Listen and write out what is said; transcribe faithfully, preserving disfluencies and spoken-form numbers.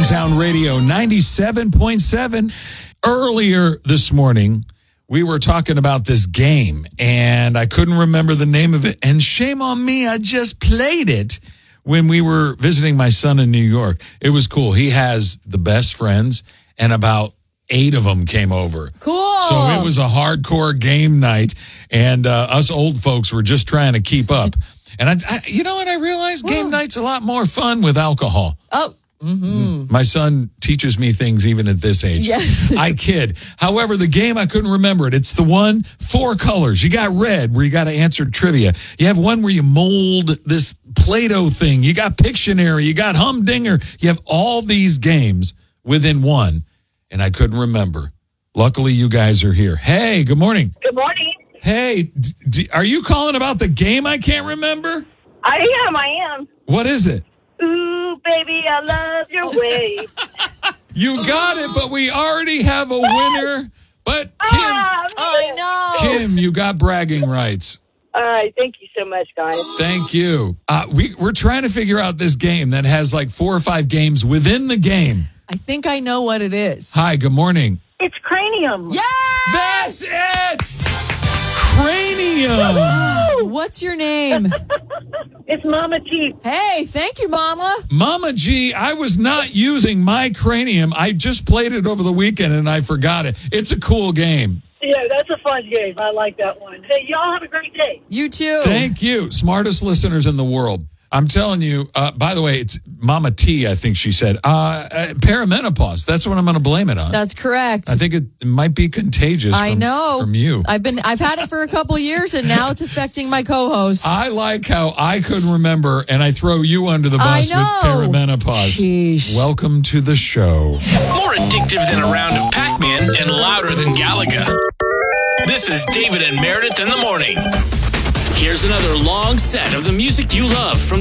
Downtown Radio ninety-seven point seven. Earlier this morning, we were talking about this game, and I couldn't remember the name of it. And shame on me, I just played it when we were visiting my son in New York. It was cool. He has the best friends, and about eight of them came over. Cool. So it was a hardcore game night, and uh, us old folks were just trying to keep up. And I, I you know what? I realized game night's a lot more fun with alcohol. Oh. Mm-hmm. My son teaches me things even at this age. Yes. I kid. However, the game, I couldn't remember it. It's the one, four colors. You got red, where you got to answer trivia. You have one where you mold this Play-Doh thing. You got Pictionary. You got Humdinger. You have all these games within one, and I couldn't remember. Luckily, you guys are here. Hey, good morning. Good morning. Hey, d- d- are you calling about the game I can't remember? I am, I am. What is it? Ooh, baby, I love your way. You got it, but we already have a winner. But Kim, Ah, I know. Kim, you got bragging rights. All right, thank you so much, guys. Thank you. Uh, we, we're trying to figure out this game that has like four or five games within the game. I think I know what it is. Hi, good morning. It's Cranium. Yes! That's it! Cranium. What's your name? It's Mama T. Hey, thank you, Mama. Mama G, I was not using my cranium. I just played it over the weekend and I forgot it. It's a cool game. Yeah, that's a fun game. I like that one. Hey, y'all have a great day. You too. Thank you. Smartest listeners in the world. I'm telling you, uh, by the way, it's Mama T, I think she said. Uh, uh, perimenopause. That's what I'm going to blame it on. That's correct. I think it might be contagious I from, know. from you. I've been I've had it for a couple years and now it's affecting my co-host. I like how I couldn't remember and I throw you under the bus I know. with perimenopause. Sheesh. Welcome to the show. More addictive than a round of Pac-Man and louder than Galaga. This is David and Meredith in the morning. Here's another long set of the music you love from